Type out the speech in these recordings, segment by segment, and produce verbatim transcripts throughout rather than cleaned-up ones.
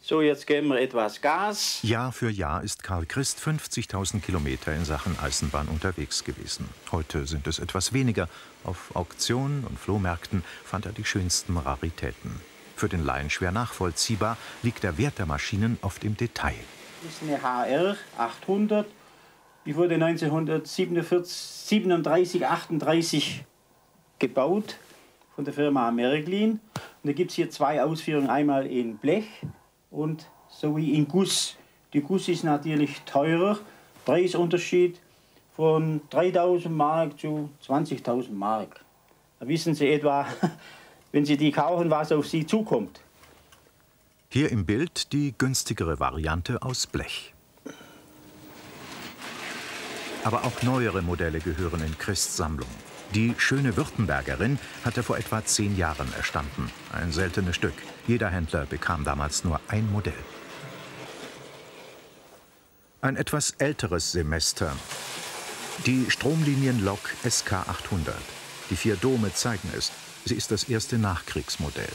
So, jetzt geben wir etwas Gas. Jahr für Jahr ist Karl Christ fünfzigtausend Kilometer in Sachen Eisenbahn unterwegs gewesen. Heute sind es etwas weniger. Auf Auktionen und Flohmärkten fand er die schönsten Raritäten. Für den Laien schwer nachvollziehbar liegt der Wert der Maschinen auf dem Detail. Das ist eine H R achthundert. Die wurde neunzehnhundertsiebenunddreißig, achtunddreißig gebaut von der Firma Märklin. Und da gibt es hier zwei Ausführungen, einmal in Blech und sowie in Guss. Die Guss ist natürlich teurer, Preisunterschied von dreitausend Mark zu zwanzigtausend Mark. Da wissen Sie etwa, wenn Sie die kaufen, was auf Sie zukommt. Hier im Bild die günstigere Variante aus Blech. Aber auch neuere Modelle gehören in Christs Sammlung. Die schöne Württembergerin hatte vor etwa zehn Jahren erstanden. Ein seltenes Stück. Jeder Händler bekam damals nur ein Modell. Ein etwas älteres Semester. Die Stromlinienlok S K achthundert. Die vier Dome zeigen es. Sie ist das erste Nachkriegsmodell.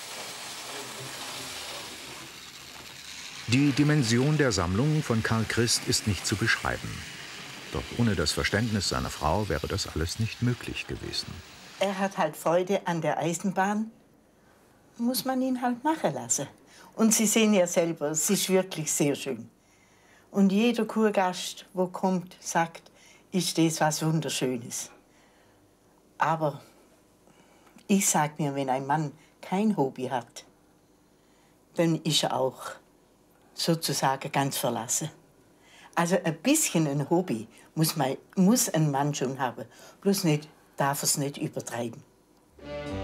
Die Dimension der Sammlung von Karl Christ ist nicht zu beschreiben. Doch ohne das Verständnis seiner Frau wäre das alles nicht möglich gewesen. Er hat halt Freude an der Eisenbahn. Muss man ihn halt machen lassen. Und Sie sehen ja selber, es ist wirklich sehr schön. Und jeder Kurgast, der kommt, sagt, ist das was Wunderschönes. Aber ich sag mir, wenn ein Mann kein Hobby hat, dann ist er auch sozusagen ganz verlassen. Also ein bisschen ein Hobby muss, man, muss ein Mann schon haben. Bloß nicht, darf er es nicht übertreiben.